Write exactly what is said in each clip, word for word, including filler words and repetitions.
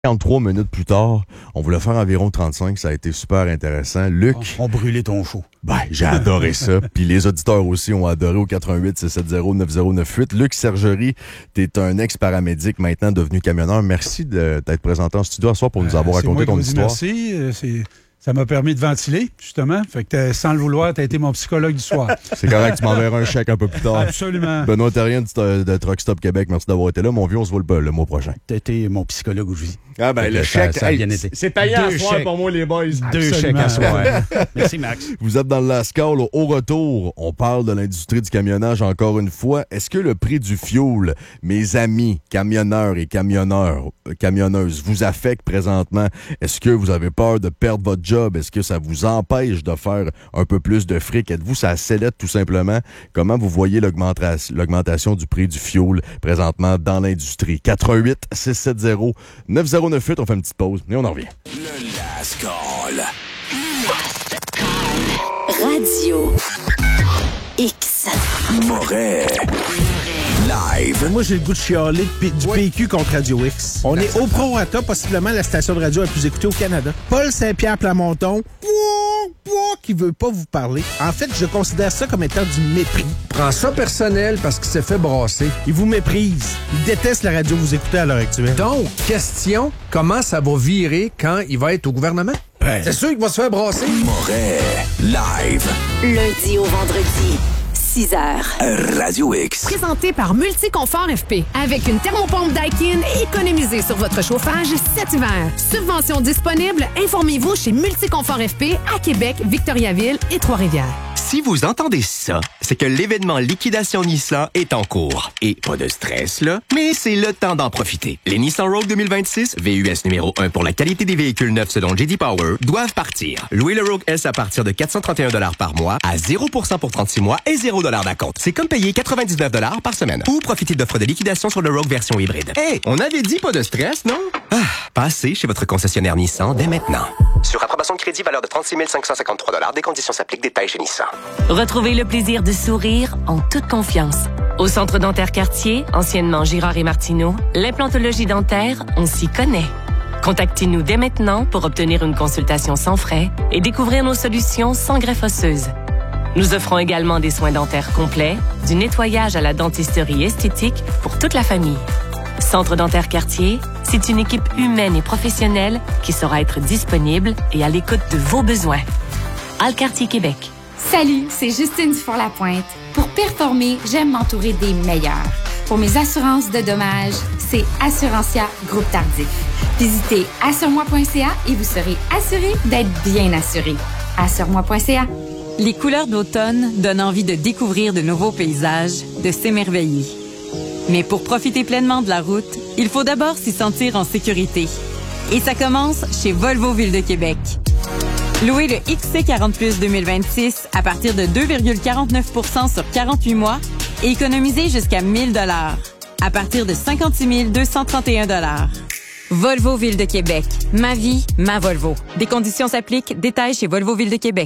quarante-trois minutes plus tard, on voulait faire environ trente-cinq, ça a été super intéressant. Luc... On, on brûlait ton show. Ben, j'ai adoré ça. Puis les auditeurs aussi ont adoré au quatre un huit, six sept zéro, neuf zéro neuf huit. Luc Sergerie, t'es un ex-paramédic maintenant devenu camionneur. Merci de t'être présenté en studio ce soir pour nous avoir euh, raconté ton moi histoire. Merci, euh, c'est... Ça m'a permis de ventiler, justement. Fait que sans le vouloir, t'as été mon psychologue du soir. C'est correct, tu m'enverras un chèque un peu plus tard. Absolument. Benoît Terrien de, de Truck Stop Québec, merci d'avoir été là. Mon vieux, on se voit le, le mois prochain. T'as été mon psychologue aujourd'hui. Ah ben, le ça, chèque, ça a bien hey, été. C'est payant Deux à soir chèques. pour moi, les boys. Deux chèques à soir. Merci, Max. Vous êtes dans le Last Call. Au retour, on parle de l'industrie du camionnage encore une fois. Est-ce que le prix du fioul, mes amis camionneurs et camionneurs, euh, camionneuses, vous affecte présentement? Est-ce que vous avez peur de perdre votre job? Est-ce que ça vous empêche de faire un peu plus de fric? Êtes-vous ça sellette tout simplement? Comment vous voyez l'augmentation, l'augmentation du prix du fioul présentement dans l'industrie? quatre un huit, six sept zéro, neuf zéro neuf huit, on fait une petite pause et on en revient. Le Last Call. Radio X. Moret. Live. Moi, j'ai le goût de chialer de P- du Oui. P Q contre Radio X. On est au prorata, possiblement la station de radio la plus écoutée au Canada. Paul Saint-Pierre Plamondon, pouah, pouah, qui veut pas vous parler. En fait, je considère ça comme étant du mépris. Prends ça personnel parce qu'il s'est fait brasser. Il vous méprise. Il déteste la radio que vous écoutez à l'heure actuelle. Donc, question, comment ça va virer quand il va être au gouvernement? Ouais. C'est sûr qu'il va se faire brasser. Moret. Live. Lundi au vendredi, six heures. Radio X. Présenté par Multiconfort F P. Avec une thermopompe Daikin, économisez sur votre chauffage cet hiver. Subvention disponible, informez-vous chez Multiconfort F P à Québec, Victoriaville et Trois-Rivières. Si vous entendez ça, c'est que l'événement Liquidation Nissan est en cours. Et pas de stress, là, mais c'est le temps d'en profiter. Les Nissan Rogue deux mille vingt-six, V U S numéro un pour la qualité des véhicules neufs selon J D Power, doivent partir. Louez le Rogue S à partir de quatre cent trente et un dollars par mois, à zéro pour cent pour trente-six mois et zéro dollars d'acompte. C'est comme payer quatre-vingt-dix-neuf dollars par semaine. Ou profiter d'offres de liquidation sur le Rogue version hybride. Hey, on avait dit pas de stress, non? Ah, passez chez votre concessionnaire Nissan dès maintenant. Sur approbation de crédit, valeur de trente-six mille cinq cent cinquante-trois dollars. Des conditions s'appliquent. Détails chez Nissan. Retrouvez le plaisir de sourire en toute confiance. Au Centre dentaire Cartier, anciennement Girard et Martineau, l'implantologie dentaire, on s'y connaît. Contactez-nous dès maintenant pour obtenir une consultation sans frais et découvrir nos solutions sans greffe osseuse. Nous offrons également des soins dentaires complets, du nettoyage à la dentisterie esthétique pour toute la famille. Centre dentaire Cartier, c'est une équipe humaine et professionnelle qui saura être disponible et à l'écoute de vos besoins. Alcartier Québec. Salut, c'est Justine Dufour-Lapointe. Pour performer, j'aime m'entourer des meilleurs. Pour mes assurances de dommages, c'est Assurantia Groupe Tardif. Visitez assure-moi point c a et vous serez assuré d'être bien assuré. assure-moi point c a. Les couleurs d'automne donnent envie de découvrir de nouveaux paysages, de s'émerveiller. Mais pour profiter pleinement de la route, il faut d'abord s'y sentir en sécurité. Et ça commence chez Volvo Ville de Québec. Louez le X C quarante plus deux mille vingt-six à partir de deux virgule quarante-neuf pour cent sur quarante-huit mois et économisez jusqu'à mille dollars à partir de cinquante-six mille deux cent trente et un dollars. Volvo Ville de Québec. Ma vie, ma Volvo. Des conditions s'appliquent. Détails chez Volvo Ville de Québec.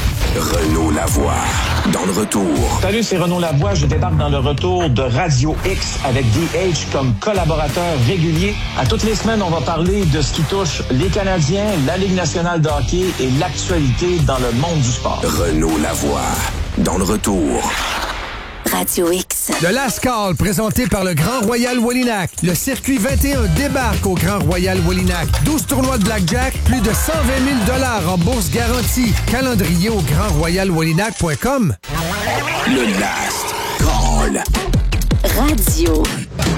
Renaud Lavoie. Dans le retour. Salut, c'est Renaud Lavoie. Je débarque dans le retour de Radio X avec D H comme collaborateur régulier. À toutes les semaines, on va parler de ce qui touche les Canadiens, la Ligue nationale de hockey et l'actualité dans le monde du sport. Renaud Lavoie. Dans le retour. Radio X. Le Last Call, présenté par le Grand Royal Wallinac. Le circuit vingt et un débarque au Grand Royal Wallinac. douze tournois de blackjack, plus de cent vingt mille dollars en bourse garantie. Calendrier au grand royal wallinac point com. Le Last Call. Radio